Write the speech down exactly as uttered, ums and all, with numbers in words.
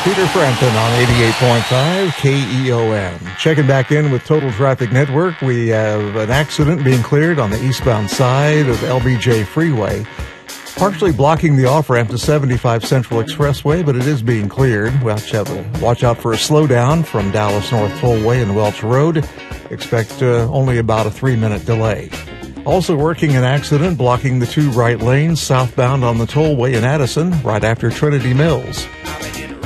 Peter Frampton on eighty-eight point five K E O N. Checking back in with Total Traffic Network. We have an accident being cleared on the eastbound side of L B J Freeway, partially blocking the off-ramp to seventy-five Central Expressway, but it is being cleared. Watch out, watch out for a slowdown from Dallas North Tollway and Welch Road. Expect uh, only about a three-minute delay. Also working an accident blocking the two right lanes southbound on the tollway in Addison right after Trinity Mills.